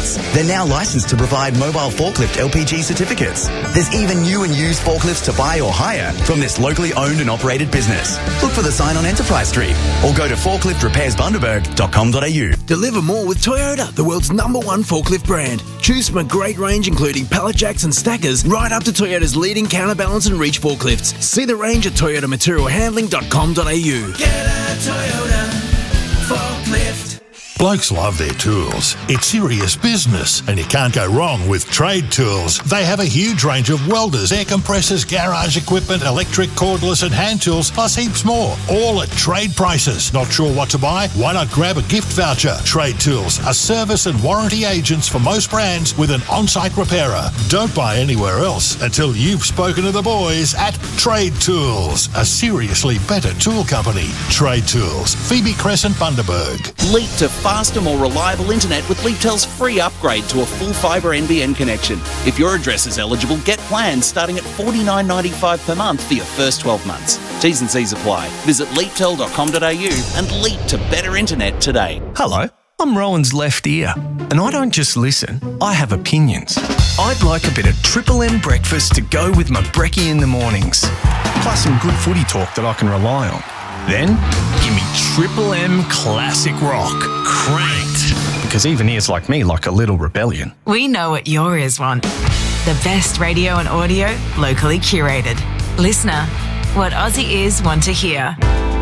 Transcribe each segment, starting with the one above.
parts. They're now licensed to provide mobile forklift LPG certificates. There's even new and used forklifts to buy or hire from this locally owned and operated business. Look for the sign on Enterprise Street or go to forkliftrepairsbundaberg.com.au. Deliver more with Toyota, the world's #1 forklift brand. Choose from a great range including pallet jacks and stackers, right up to Toyota's leading counterbalance and reach forklifts. See the range at toyotamaterialhandling.com.au. Get a Toyota forklift. Blokes love their tools. It's serious business, and you can't go wrong with Trade Tools. They have a huge range of welders, air compressors, garage equipment, electric, cordless and hand tools, plus heaps more, all at trade prices. Not sure what to buy? Why not grab a gift voucher? Trade Tools are service and warranty agents for most brands with an on-site repairer. Don't buy anywhere else until you've spoken to the boys at Trade Tools, a seriously better tool company. Trade Tools, Phoebe Crescent, Bundaberg. Leap to faster, more reliable internet with Leaptel's free upgrade to a full fibre NBN connection. If your address is eligible, get plans starting at $49.95 per month for your first 12 months. T's and C's apply. Visit leaptel.com.au and leap to better internet today. Hello, I'm Rowan's left ear, and I don't just listen, I have opinions. I'd like a bit of Triple M breakfast to go with my brekkie in the mornings, plus some good footy talk that I can rely on. Then, give me Triple M Classic Rock. Cranked. Because even ears like me like a little rebellion. We know what your ears want. The best radio and audio, locally curated. Listener, what Aussie ears want to hear.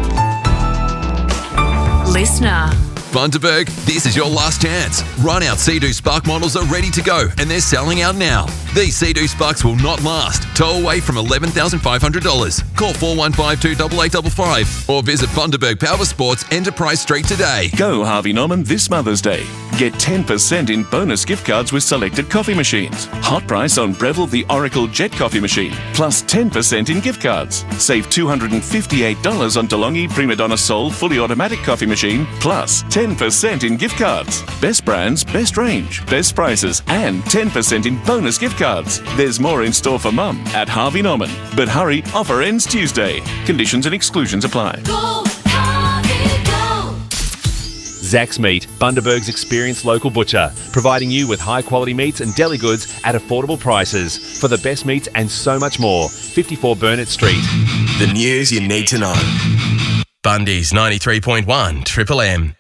Listener. Bundaberg, this is your last chance. Run-out Sea-Doo Spark models are ready to go and they're selling out now. These Sea-Doo Sparks will not last. Tow away from $11,500. Call 41528855 or visit Bundaberg Power Sports Enterprise Street today. Go Harvey Norman this Mother's Day. Get 10% in bonus gift cards with selected coffee machines. Hot price on Breville the Oracle Jet coffee machine, plus 10% in gift cards. Save $258 on DeLonghi Prima Donna Sol fully automatic coffee machine, plus 10% in gift cards. Best brands, best range, best prices, and 10% in bonus gift cards. There's more in store for Mum at Harvey Norman. But hurry, offer ends Tuesday. Conditions and exclusions apply. Go, Harvey, go! Zack's Meat, Bundaberg's experienced local butcher, providing you with high-quality meats and deli goods at affordable prices. For the best meats and so much more, 54 Burnett Street. The news you need to know. Bundy's 93.1 Triple M.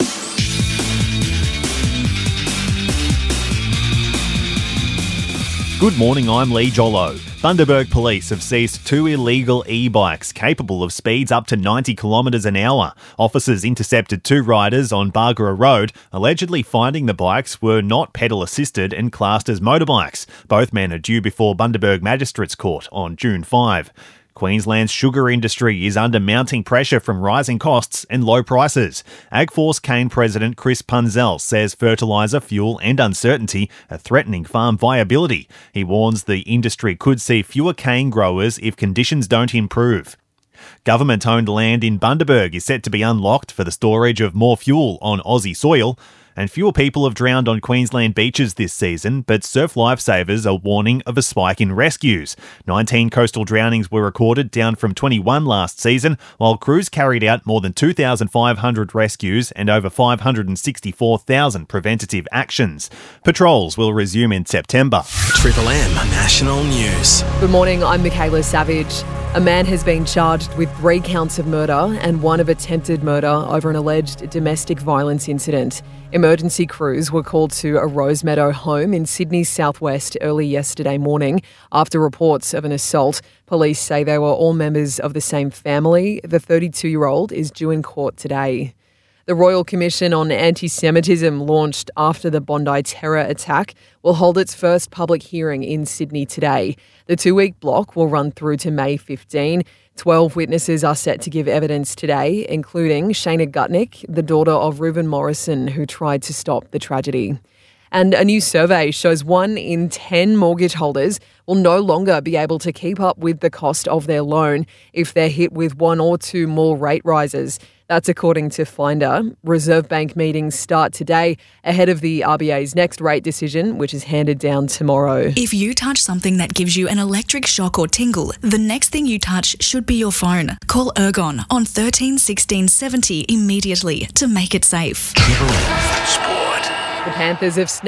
Good morning, I'm Lee Jollo. Bundaberg Police have seized 2 illegal e-bikes capable of speeds up to 90 kilometres an hour. Officers intercepted 2 riders on Bargara Road, allegedly finding the bikes were not pedal-assisted and classed as motorbikes. Both men are due before Bundaberg Magistrates Court on June 5. Queensland's sugar industry is under mounting pressure from rising costs and low prices. Agforce Cane President Chris Punzel says fertiliser, fuel and uncertainty are threatening farm viability. He warns the industry could see fewer cane growers if conditions don't improve. Government-owned land in Bundaberg is set to be unlocked for the storage of more fuel on Aussie soil. And fewer people have drowned on Queensland beaches this season, but surf lifesavers are warning of a spike in rescues. 19 coastal drownings were recorded, down from 21 last season, while crews carried out more than 2,500 rescues and over 564,000 preventative actions. Patrols will resume in September. Triple M National News. Good morning, I'm Michaela Savage. A man has been charged with 3 counts of murder and 1 of attempted murder over an alleged domestic violence incident. Emergency crews were called to a Rosemeadow home in Sydney's southwest early yesterday morning after reports of an assault. Police say they were all members of the same family. The 32-year-old is due in court today. The Royal Commission on Anti-Semitism, launched after the Bondi terror attack, will hold its first public hearing in Sydney today. The 2-week block will run through to May 15. 12 witnesses are set to give evidence today, including Shana Gutnick, the daughter of Reuben Morrison, who tried to stop the tragedy. And a new survey shows 1 in 10 mortgage holders will no longer be able to keep up with the cost of their loan if they're hit with 1 or 2 more rate rises. That's according to Finder. Reserve Bank meetings start today ahead of the RBA's next rate decision, which is handed down tomorrow. If you touch something that gives you an electric shock or tingle, the next thing you touch should be your phone. Call Ergon on 13 16 70 immediately to make it safe. Sport. The Panthers have